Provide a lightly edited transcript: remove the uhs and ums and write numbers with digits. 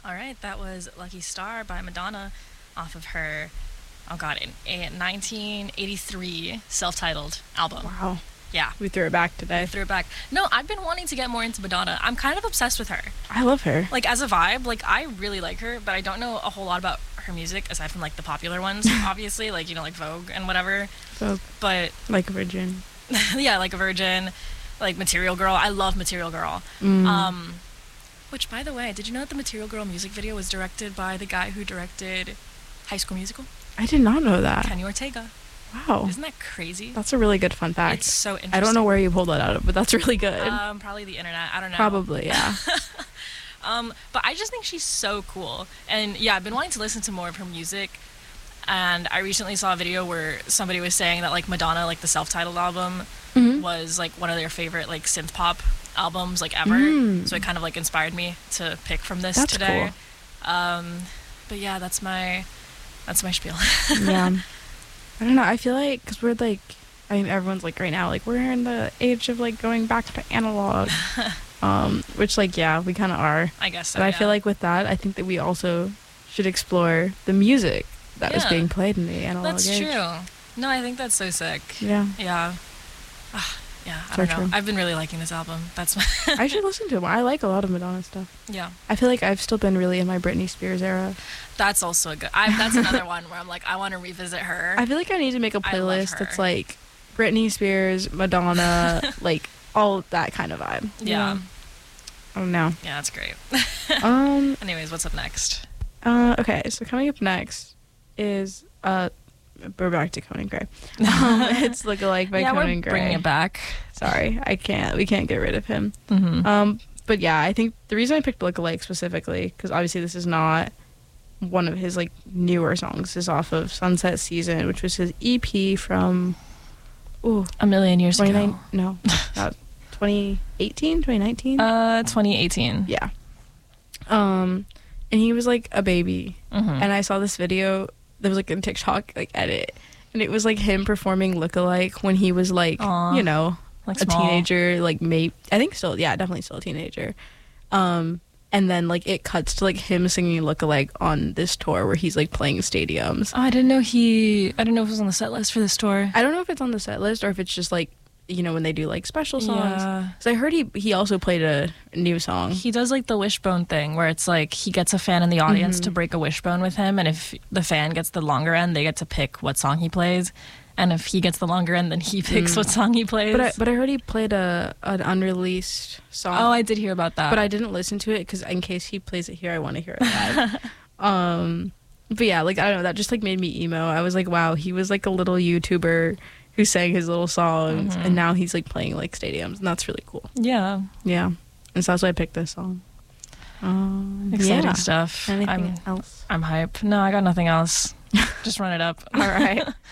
All right, that was Lucky Star by Madonna off of her, oh god, a 1983 self-titled album. Wow. Yeah. We threw it back today. Threw it back. No, I've been wanting to get more into Madonna. I'm kind of obsessed with her. I love her. Like, as a vibe, like, I really like her, but I don't know a whole lot about her music aside from, like, the popular ones, obviously, like, you know, like Vogue and whatever. Vogue. But, Like a Virgin. yeah, like a Virgin, like Material Girl. I love Material Girl. Which, by the way, did you know that the Material Girl music video was directed by the guy who directed High School Musical? I did not know that. Kenny Ortega. Wow. Isn't that crazy? That's a really good fun fact. It's so interesting. I don't know where you pulled that out of, but that's really good. Probably the internet. I don't know. Probably, yeah. But I just think she's so cool. And yeah, I've been wanting to listen to more of her music. And I recently saw a video where somebody was saying that, like, Madonna, like, the self-titled album was, like, one of their favorite, like, synth pop albums, like, ever. So it kind of, like, inspired me to pick from this That's today. cool. But yeah, that's my spiel. Yeah. I don't know. I feel like, because we're, like, I mean, everyone's, like, right now, like, we're in the age of, like, going back to analog. Which, like, yeah, we kind of are. I guess so, But I yeah. feel like with that, I think that we also should explore the music that was Yeah. being played in the analog That's age. true. No, I think that's so sick. Yeah. Yeah. Yeah, I So don't know. true. I've been really liking this album. That's my... I should listen to it more. I like a lot of Madonna stuff. Yeah. I feel like I've still been really in my Britney Spears era. That's also a good... that's another one where I'm like, I want to revisit her. I feel like I need to make a I love playlist her. that's like Britney Spears, Madonna, like all that kind of vibe. Yeah. I don't know. Yeah, that's great. Anyways, what's up next? Okay, so coming up next is we're back to Conan Gray. It's Look-alike by Conan Gray. Bringing it back. Sorry, we can't get rid of him. Mm-hmm. But yeah, I think the reason I picked Look-alike specifically, because obviously this is not one of his like newer songs. This is off of Sunset Season, which was his EP from A million years ago. No, 2018, 2019. 2018. Yeah. And he was like a baby, and I saw this video. There was like a TikTok like edit, and it was like him performing Look-alike when he was like, Aw. you know, Like a small. teenager, like maybe I think still, yeah, definitely still a teenager. And then like it cuts to like him singing Look-alike on this tour where he's like playing stadiums. Oh, I didn't know if it was on the set list for this tour. I don't know if it's on the set list or if it's just like, you know, when they do like special songs. Yeah. So I heard he also played a new song. He does like the wishbone thing where it's like he gets a fan in the audience to break a wishbone with him, and if the fan gets the longer end, they get to pick what song he plays. And if he gets the longer end, then he picks what song he plays. But I heard he played an unreleased song. Oh, I did hear about that. But I didn't listen to it because in case he plays it here, I want to hear it live. But yeah, like I don't know, that just like made me emo. I was like, wow, he was like a little YouTuber who sang his little songs, and now he's like playing like stadiums, and that's really cool. Yeah. Yeah, and so that's why I picked this song. Exciting Yeah. stuff. Anything else? I'm hype. No, I got nothing else. Just run it up. All right.